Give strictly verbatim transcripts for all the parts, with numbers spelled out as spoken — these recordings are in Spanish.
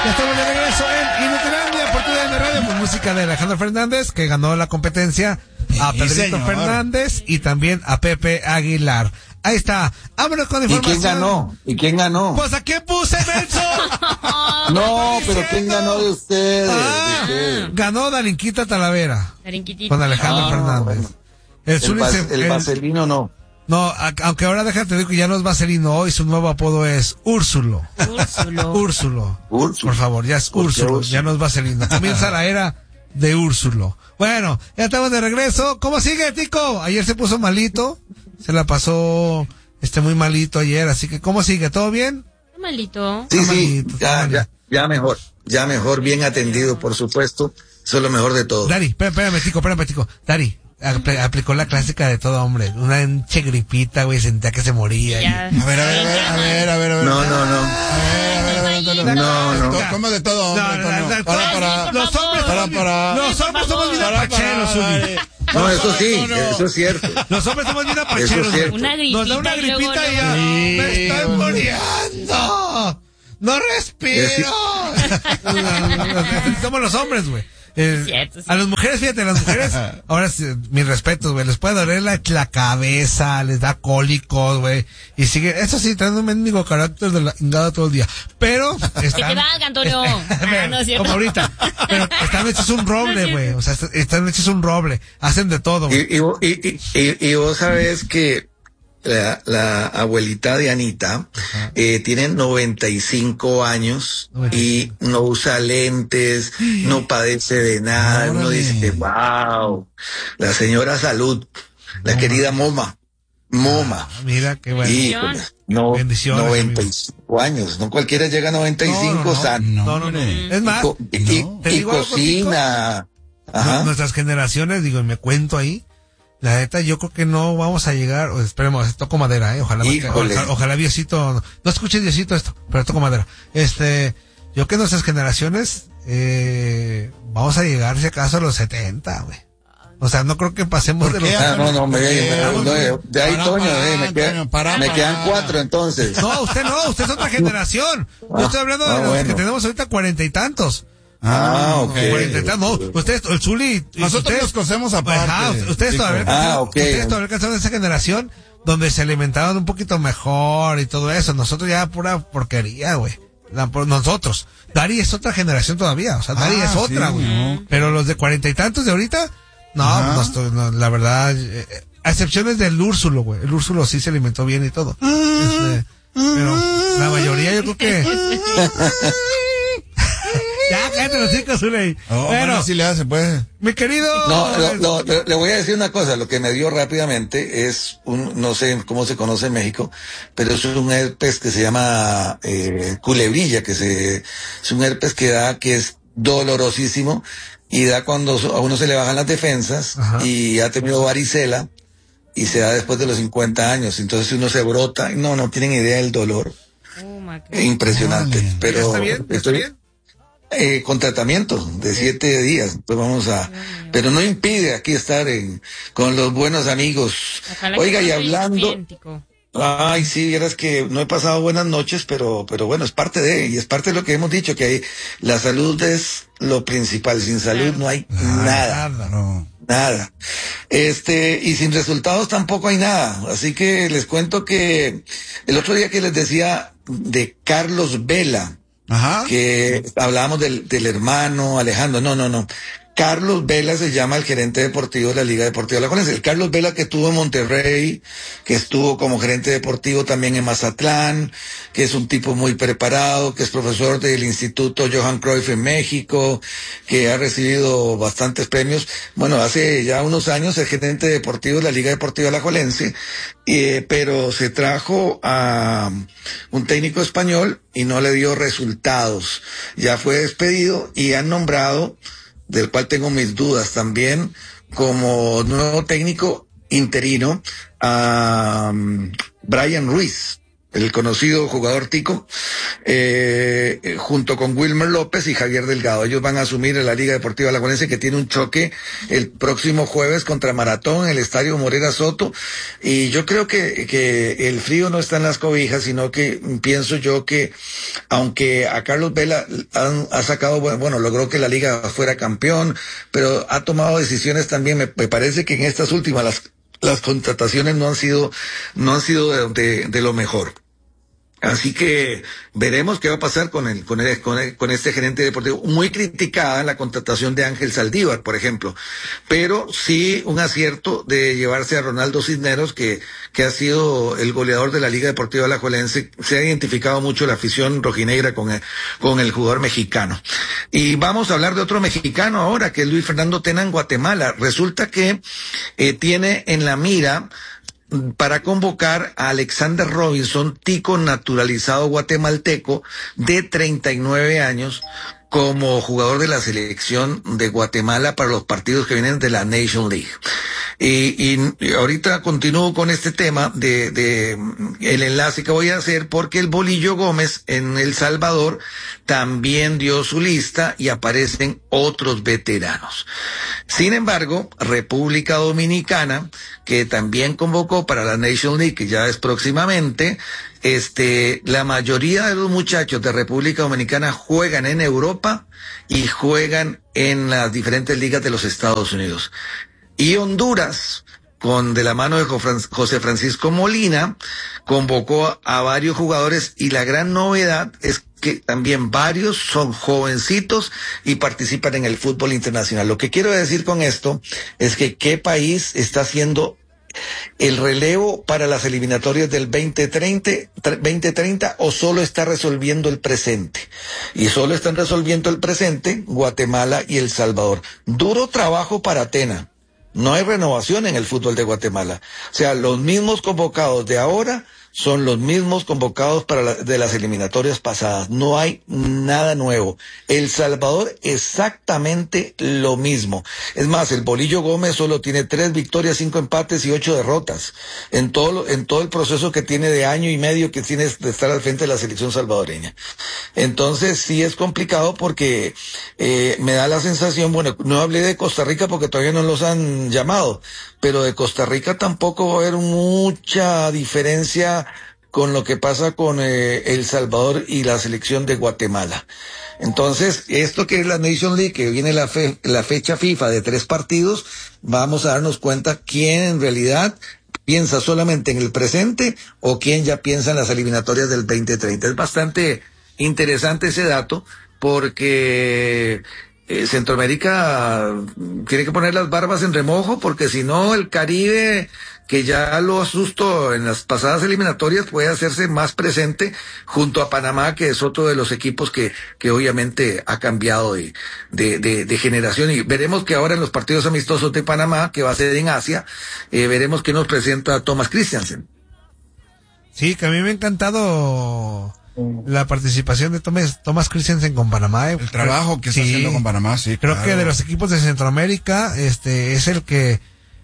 Ya estamos de regreso en Inutilandia por T D M Radio con música de Alejandro Fernández, que ganó la competencia, a Sí, Pedrito señor. Fernández y también a Pepe Aguilar. Ahí está. Vámonos con ¿Y información. quién ganó? ¿Y quién ganó? Pues ¿a quién puse, Menso? No, pero ¿quién ganó de ustedes? Ah, ¿De ustedes? ganó Darinquita Talavera Darinquitita. con Alejandro Ah, Fernández. bueno. El, El, Zuli vas- se- el el- vaselino no. no, a- aunque ahora déjate digo que ya no es Vaselino, hoy su nuevo apodo es Úrsulo. Úrsulo. Úrsulo. Úrsulo. Por favor, ya es ¿Por qué Úrsulo, Úrsulo? ya no es Vaselino. Comienza la era de Úrsulo. Bueno, ya estamos de regreso. ¿Cómo sigue, Tico? Ayer se puso malito, se la pasó este muy malito ayer, así que ¿cómo sigue? ¿Todo bien? Está malito. Sí, Está sí, malito, está ya, malito. ya, ya mejor. Ya mejor, bien atendido, por supuesto. Eso es lo mejor de todo. Dari, espérame, espérame, Tico, espérame, Tico. Dari, apl- aplicó la clásica de todo hombre. Una enche gripita, güey, sentía que se moría. Ya. y- A ver, a ver, a ver, a ver, a ver, a ver. No, no, no. A ver, a ver, a ver, Antonio. No, no. To- ¿Cómo de todo, hombre, No, no, Antonio? no, no, Para, no, para. Los hombres Para, somos, para. los hombres somos bien Para, apacheros, para, Uli. dale. No, eso sí, No, no. eso es cierto. Los hombres somos bien Eso apacheros, es güey. cierto. Una gripita. Nos da una y luego, gripita y luego- ya. Sí, Me estoy güey. muriendo. No respiro. Somos los hombres, güey. Eh, Cierto, sí. A las mujeres, fíjate, a las mujeres, ahora sí, mis respetos, güey, les puede doler la, la cabeza, les da cólicos, güey, y sigue, eso sí, traen un mendigo carácter de la ingada todo el día, pero están, Que te valga, Antonio. Ah, no es cierto. como ahorita, pero están hechos un roble, güey, o sea, est- están hechos un roble, hacen de todo, güey. Y, y, vo- y, y, y- y vos sabés que la, la abuelita de Anita eh, tiene noventa y cinco años y no usa lentes, no padece de nada. Uno Órale. dice, wow, la señora Salud, la querida Moma, Moma. Ah, mira, qué bueno. Y no, Bendiciones, noventa y cinco años, no cualquiera llega a noventa y cinco, No, no, no. sano. No, No, no, no. hombre. Es más, Y, co- y- no. ¿Te y digo algo, cocina. Ajá. nuestras generaciones, digo, y me cuento ahí, la neta, yo creo que no vamos a llegar, o esperemos, toco madera, eh, ojalá, Híjole. ojalá, ojalá Diosito, no, no escuches Diosito esto, pero toco madera. Este, yo creo que nuestras generaciones, eh, vamos a llegar, si acaso, a los setenta, güey. O sea, no creo que pasemos de ¿Por los... qué? Ah, no, no, me, Porque- me- no, de, de ahí, Para, Toño, para, eh, me, queda- Antonio, para, me para. quedan cuatro entonces. No, usted no, usted es otra generación. Yo estoy hablando de Ah, los bueno. que tenemos ahorita cuarenta y tantos. Ah, ok. Cuarenta y tantos, no, ustedes, el Zuli, y Nosotros ustedes- nos conocemos aparte. Ajá, ustedes Tico. todavía Ah, alcanzaron, ok. ustedes todavía alcanzaron esa generación donde se alimentaban un poquito mejor y todo eso. Nosotros ya pura porquería, güey. La- por nosotros. Dari es otra generación todavía, o sea, Dari Ah, es otra, sí, güey. ¿no? Pero los de cuarenta y tantos de ahorita, no, Ajá. no estoy- no, la verdad, eh, eh, a excepciones del Úrsulo, güey. El Úrsulo sí se alimentó bien y todo. Este, pero la mayoría yo creo que... Ya, cállate los chicos, Zuli. Oh, bueno, bueno, si le hace, pues. mi querido... No, lo- lo- lo- le voy a decir una cosa, lo que me dio rápidamente es un, no sé cómo se conoce en México, pero es un herpes que se llama eh, culebrilla, que se, es un herpes que da, que es dolorosísimo y da cuando a uno se le bajan las defensas. Ajá. Y ha tenido varicela y se da después de los cincuenta años, entonces uno se brota, y no, no tienen idea del dolor, Oh, my God. impresionante, Órale. pero ¿Ya está bien? ¿Ya está estoy- bien? eh, con tratamiento de siete días, pues vamos a, pero no impide aquí estar en, con los buenos amigos. Ojalá que Oiga, y no estés hablando, bien, Tico. ay, sí, vieras que no he pasado buenas noches, pero, pero bueno, es parte de, y es parte de lo que hemos dicho, que hay, la salud es lo principal, sin salud no hay nada. Nada. No. Nada. Este, y sin resultados tampoco hay nada. Así que les cuento que el otro día que les decía de Carlos Vela, Ajá. que hablábamos del, del hermano Alejandro, no, no, no. Carlos Vela se llama el gerente deportivo de la Liga Deportiva Alajuelense. El Carlos Vela que estuvo en Monterrey, que estuvo como gerente deportivo también en Mazatlán, que es un tipo muy preparado, que es profesor del Instituto Johan Cruyff en México, que ha recibido bastantes premios. Bueno, hace ya unos años es gerente deportivo de la Liga Deportiva Alajuelense, eh, pero se trajo a un técnico español y no le dio resultados. Ya fue despedido y han nombrado, del cual tengo mis dudas también, como nuevo técnico interino a um, Brian Ruiz, el conocido jugador tico, eh, eh, eh, junto con Wilmer López y Javier Delgado. Ellos van a asumir en la Liga Deportiva Alajuelense, que tiene un choque el próximo jueves contra Maratón en el Estadio Morera Soto. Y yo creo que, que el frío no está en las cobijas, sino que pienso yo que, aunque a Carlos Vela han, ha sacado, bueno, logró que la Liga fuera campeón, pero ha tomado decisiones también, me, me parece que en estas últimas las, las contrataciones no han sido, no han sido de, de, de lo mejor. Así que veremos qué va a pasar con el, con el, con el, con este gerente deportivo. Muy criticada la contratación de Ángel Saldívar, por ejemplo, pero sí un acierto de llevarse a Ronaldo Cisneros, que, que ha sido el goleador de la Liga Deportiva Alajuelense. Se ha identificado mucho la afición rojinegra con el, con el jugador mexicano. Y vamos a hablar de otro mexicano ahora, que es Luis Fernando Tena en Guatemala. Resulta que eh, tiene en la mira para convocar a Alexander Robinson, tico naturalizado guatemalteco de treinta y nueve años, como jugador de la selección de Guatemala para los partidos que vienen de la Nation League. Y, y, y ahorita continúo con este tema de, de el enlace que voy a hacer, porque el Bolillo Gómez en El Salvador también dio su lista y aparecen otros veteranos. Sin embargo, República Dominicana, que también convocó para la Nation League, que ya es próximamente, este, la mayoría de los muchachos de República Dominicana juegan en Europa y juegan en las diferentes ligas de los Estados Unidos. Y Honduras, con de la mano de José Francisco Molina, convocó a varios jugadores, y la gran novedad es que también varios son jovencitos y participan en el fútbol internacional. Lo que quiero decir con esto es que qué país está haciendo el relevo para las eliminatorias del veinte treinta o solo está resolviendo el presente. Y solo están resolviendo el presente Guatemala y El Salvador. Duro trabajo para Tena. No hay renovación en el fútbol de Guatemala. O sea, los mismos convocados de ahora son los mismos convocados para la, de las eliminatorias pasadas. No hay nada nuevo. El Salvador exactamente lo mismo. Es más, el Bolillo Gómez solo tiene tres victorias, cinco empates y ocho derrotas en todo, en todo el proceso que tiene de año y medio que tiene de estar al frente de la selección salvadoreña. Entonces sí es complicado, porque eh, me da la sensación, bueno, no hablé de Costa Rica porque todavía no los han llamado, pero de Costa Rica tampoco va a haber mucha diferencia con lo que pasa con eh, El Salvador y la selección de Guatemala. Entonces, esto que es la Nation League, que viene la, fe, la fecha FIFA de tres partidos, vamos a darnos cuenta quién en realidad piensa solamente en el presente o quién ya piensa en las eliminatorias del veinte treinta. Es bastante interesante ese dato, porque eh, Centroamérica tiene que poner las barbas en remojo, porque si no el Caribe, que ya lo asustó en las pasadas eliminatorias, puede hacerse más presente junto a Panamá, que es otro de los equipos que, que obviamente ha cambiado de, de, de, de generación. Y veremos que ahora en los partidos amistosos de Panamá, que va a ser en Asia, eh, veremos qué nos presenta Thomas Christiansen. Sí, que a mí me ha encantado la participación de Thomas, Thomas Christiansen con Panamá. El trabajo que está sí, haciendo con Panamá, sí. Creo claro. que de los equipos de Centroamérica, este, es el que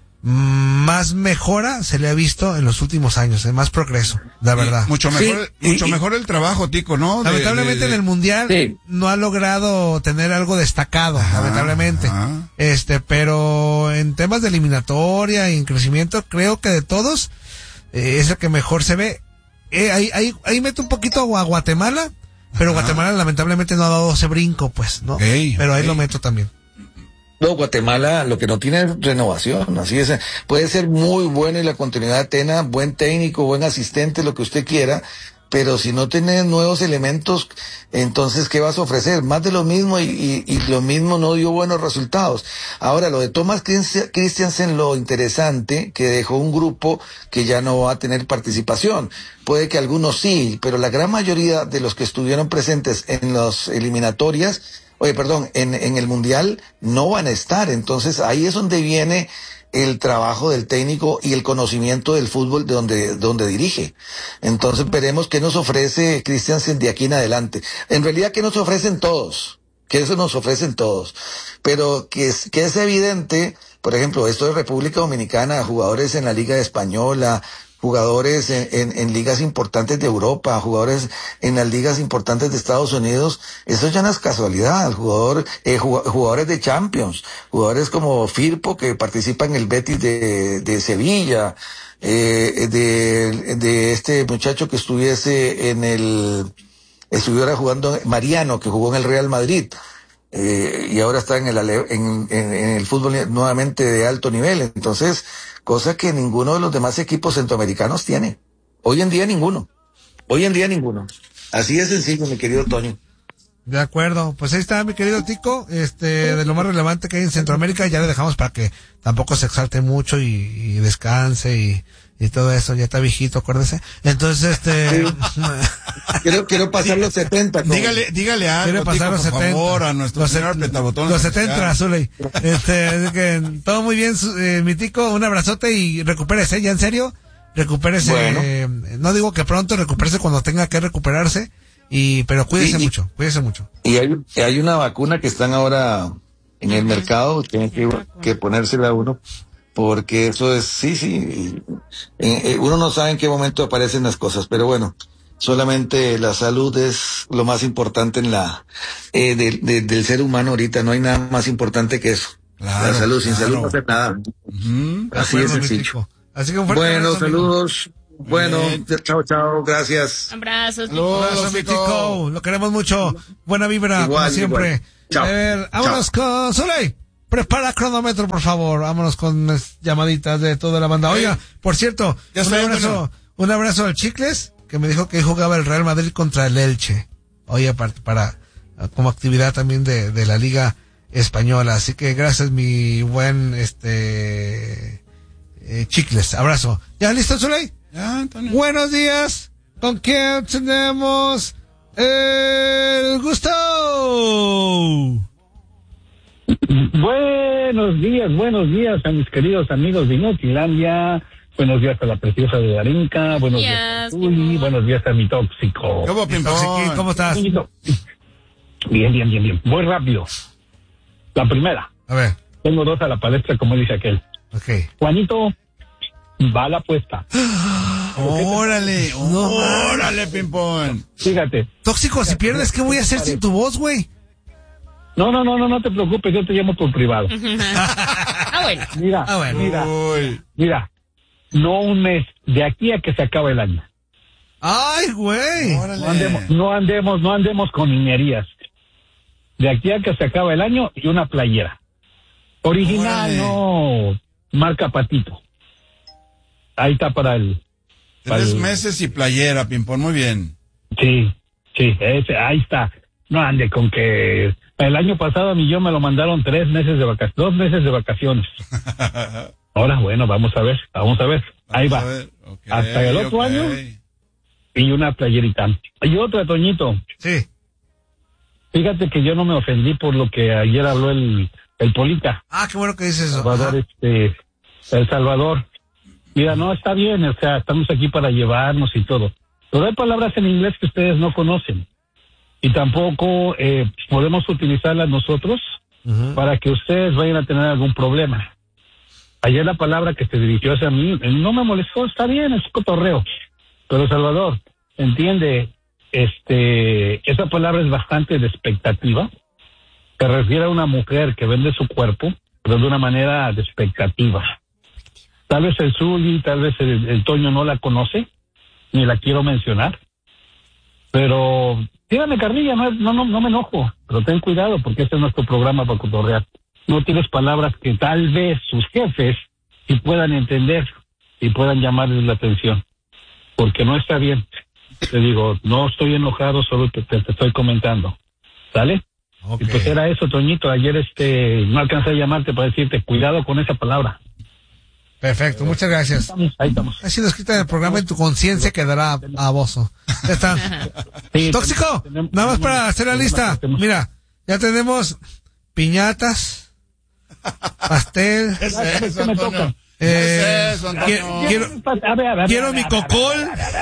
más mejora se le ha visto en los últimos años, en más progreso, la verdad. Y mucho mejor, Sí, mucho y, mejor el trabajo, Tico, ¿no? De, lamentablemente de, de... en el mundial sí. no ha logrado tener algo destacado, ajá, lamentablemente. Ajá. Este, pero en temas de eliminatoria y en crecimiento, creo que de todos eh, es el que mejor se ve. Eh, ahí, ahí, ahí meto un poquito a Guatemala, pero ajá, Guatemala lamentablemente no ha dado ese brinco, pues, ¿no? Okay, pero ahí okay, lo meto también. No, Guatemala lo que no tiene es renovación, así es. Puede ser muy bueno y la continuidad de Tena, buen técnico, buen asistente, lo que usted quiera, pero si no tiene nuevos elementos, entonces ¿qué vas a ofrecer? Más de lo mismo, y, y, y lo mismo no dio buenos resultados. Ahora, lo de Thomas Christiansen, lo interesante, que dejó un grupo que ya no va a tener participación. Puede que algunos sí, pero la gran mayoría de los que estuvieron presentes en las eliminatorias, oye, perdón, en, en el Mundial no van a estar. Entonces ahí es donde viene el trabajo del técnico y el conocimiento del fútbol de donde, donde dirige. Entonces veremos qué nos ofrece Christiansen de aquí en adelante. En realidad, ¿qué nos ofrecen todos? Que eso nos ofrecen todos. Pero que es, que es evidente, por ejemplo, esto de República Dominicana, jugadores en la Liga Española, jugadores en, en, en ligas importantes de Europa, jugadores en las ligas importantes de Estados Unidos. Eso ya no es casualidad. El jugador, eh, jugadores de Champions, jugadores como Firpo, que participa en el Betis de, de Sevilla, eh, de, de este muchacho que estuviese en el, estuviera jugando, Mariano, que jugó en el Real Madrid. Eh, y ahora está en el, en, en, en el fútbol nuevamente de alto nivel. Entonces, cosa que ninguno de los demás equipos centroamericanos tiene. Hoy en día ninguno. Hoy en día ninguno. Así de sencillo, mi querido Toño. De acuerdo, pues ahí está mi querido Tico, este, de lo más relevante que hay en Centroamérica, ya le dejamos para que tampoco se exalte mucho y, y descanse y, y todo eso, ya está viejito, acuérdese. Entonces, este... quiero, quiero pasar los setenta. Como... Dígale, dígale algo, quiero pasar Tico, los por setenta. favor, a nuestro los señor set, Petabotón. Los setenta, Zuley. Este, que todo muy bien, eh, mi Tico, un abrazote y recupérese, ya en serio, recupérese, bueno. eh, no digo que pronto, recupérese cuando tenga que recuperarse. Y, pero cuídese y, mucho, cuídese mucho. Y hay, hay una vacuna que están ahora en el mercado, tienen que, que ponérsela uno, porque eso es, sí, sí, eh, eh, uno no sabe en qué momento aparecen las cosas, pero bueno, solamente la salud es lo más importante en la, eh, de, de, del ser humano ahorita, no hay nada más importante que eso. Claro, la salud, claro. sin salud no hace nada. Uh-huh. Así Acuerdo, es sencillo. Así que un fuerte bueno, abrazo, saludos. Amigo. Bueno, Bien. chao, chao, gracias. Abrazos, Saludos, Abrazo, mi Tico. Tico. Lo queremos mucho. Buena vibra, Igual, como siempre. igual. Chao. A ver, vámonos con Zuley. Prepara cronómetro, por favor. Vámonos con las llamaditas de toda la banda. Oiga, por cierto, Ya un estoy, abrazo, Antonio. un abrazo al Chicles, que me dijo que jugaba el Real Madrid contra el Elche. Oye, aparte, para, como actividad también de, de la Liga Española. Así que gracias, mi buen, este, eh, Chicles. Abrazo. ¿Ya listo, Zuley? Ya, Antonio. Buenos días, ¿con quién tenemos el gusto? Buenos días, buenos días a mis queridos amigos de Inutilandia. Buenos días a la preciosa de Darinka. Buenos días a Yes, Zuli. Pimón. Buenos días a mi tóxico. ¿Cómo, Pimpón? Toxiquín, ¿cómo estás? Bien, bien, bien, bien. Muy rápido. La primera. A ver, Tengo dos a la palestra, como dice aquel. ok. Juanito, va a la apuesta. Órale, No, órale, Pimpón. Fíjate. Tóxico, si pierdes, ¿qué voy a hacer sin tu voz, güey? No, no, no, no, no te preocupes, yo te llamo por privado. Ah, bueno. Mira, Ah, bueno. mira, Uy. mira. No un mes, de aquí a que se acabe el año. Ay, güey. No andemos, no andemos, no andemos con niñerías. De aquí a que se acaba el año y una playera. Original, Órale. no marca Patito. Ahí está para el... para Tres el- meses y playera, Pimpón, muy bien. Sí, sí, ese, ahí está. No ande con que... El año pasado a mí yo me lo mandaron tres meses de vacaciones, dos meses de vacaciones. Ahora, bueno, vamos a ver, vamos a ver. Ahí Vamos va. a ver. Ok, Hasta el otro ok. año. Y una playerita. Y otra, Toñito. Sí. Fíjate que yo no me ofendí por lo que ayer habló el, el Polita. Ah, qué bueno que dices eso. Salvador, Ajá. este, El Salvador. Mira, no, está bien, o sea, estamos aquí para llevarnos y todo. Pero hay palabras en inglés que ustedes no conocen. Y tampoco eh, podemos utilizarlas nosotros Ujú. para que ustedes vayan a tener algún problema. Ayer la palabra que se dirigió hacia mí eh, no me molestó, está bien, es cotorreo. Pero Salvador, entiende, este, esa palabra es bastante despectativa. Se refiere a una mujer que vende su cuerpo, pero de una manera despectativa. Tal vez el Zuli, tal vez el, el Toño no la conoce, ni la quiero mencionar. Pero, tírame carrilla, no, no, no, no me enojo, pero ten cuidado porque este es nuestro programa para cotorrear. No tienes palabras que tal vez sus jefes sí puedan entender y puedan llamarles la atención, porque no está bien. Te digo, no estoy enojado, solo te, te, te estoy comentando. ¿Sale? Ok. Y pues era eso, Toñito. Ayer este no alcancé a llamarte para decirte, cuidado con esa palabra. Perfecto, muchas gracias. Estamos, ahí estamos. Ha sido escrita en el programa y tu conciencia quedará a bozo. Ya está. Sí, Tóxico, tenemos- nada más tenemos- para hacer la lista. tenemos- Mira, ya tenemos piñatas, pastel, ¿Qué es Ah, ¿qué eso, me Antonio? toca? ¿Qué eh, es eso, qui- Antonio? quiero, A ver, a ver, quiero a ver, mi a ver, cocol,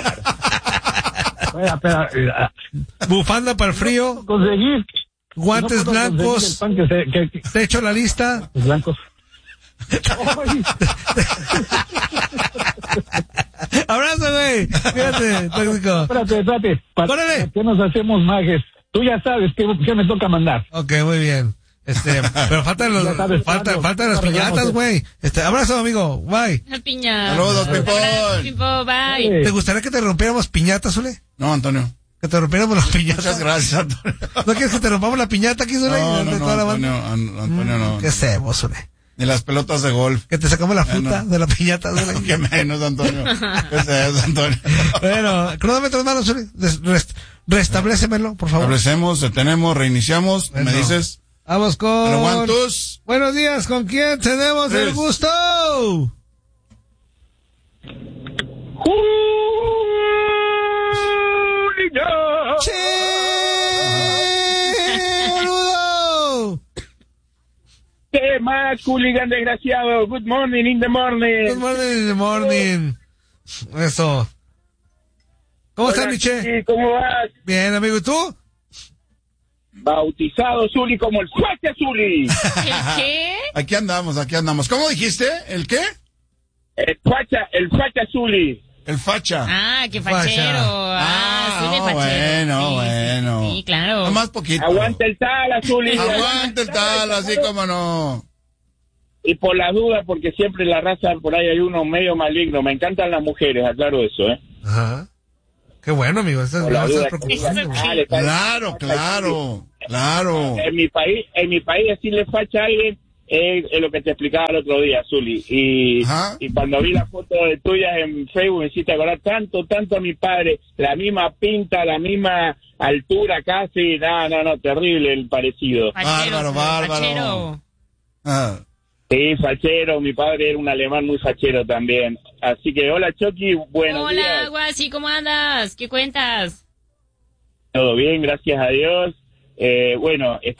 Espera, espera, eh, bufanda para el frío, conseguir guantes no puedo conseguir blancos, el pan que se- que- que- te echo la lista. los blancos. Ay, Abrazo, güey. Fíjate, tóxico. Espérate, espérate. ¿Para ¡Órale! qué nos hacemos majes? Tú ya sabes qué, qué me toca mandar. Ok, muy bien. Este, pero faltan los, Ya sabes, falta, Pablo, faltan las arreglamos piñatas, eso. güey. Este, abrazo, amigo. Bye. La piña. Saludos, Pimpón. Abrazo, Pimpón, bye. ¿Te gustaría que te rompiéramos piñatas, Zule? No, Antonio. Que te rompiéramos las piñatas. Muchas gracias, Antonio. ¿No quieres que te rompamos la piñata aquí, Zule? No, no, De no, toda la Antonio, banda. An- Antonio no. ¿Qué hacemos, Zule? Ni las pelotas de golf. Que te sacamos la fruta no. de la piñata, Zule. Qué menos, Antonio. ¿Qué es eso, Antonio? Bueno, cronómetro, hermano, Zule. Des- rest- restablécemelo, por favor. Establecemos, detenemos, reiniciamos. Bueno. Me dices. Vamos con... Aguantus. Buenos días, ¿con quién tenemos el Tres. gusto? ¡Sí, boludo! ¿Qué más, hooligan desgraciado? Good morning in the morning. Good morning in the morning. Eso. ¿Cómo estás, Hola, Miche? sí, ¿cómo vas? Bien, amigo, ¿y tú? Bautizado Zuli como el Facha Zuli. ¿El qué? Aquí andamos, aquí andamos. ¿Cómo dijiste? ¿El qué? El Facha, el Facha Zuli. El facha. Ah, qué Facha. fachero. Ah, sí, de no, fachero. bueno, Sí, bueno. Sí, sí, claro. Nomás poquito. Aguanta el tal, Zuli. Aguante el tal, así como no. Y por las dudas, porque siempre en la raza por ahí hay uno medio maligno. Me encantan las mujeres, aclaro eso, ¿eh? Ajá. Qué bueno, amigo. Estás, Por la no estás duda. preocupando, güey. Ah, le está- Claro, claro, claro. En mi país, en mi país decirle facha a alguien es, es lo que te explicaba el otro día, Zuli. Y, Ajá. y cuando vi la foto de tuyas en Facebook me hiciste acordar tanto, tanto a mi padre, la misma pinta, la misma altura casi, no, no, no, terrible el parecido. Bárbaro, Fachero, bárbaro. fachero. Ah, Sí, fachero, mi padre era un alemán muy fachero también. Así que hola Chucky, buenos Hola, días. Guasi, ¿cómo andas? ¿Qué cuentas? Todo bien, gracias a Dios. Eh, bueno,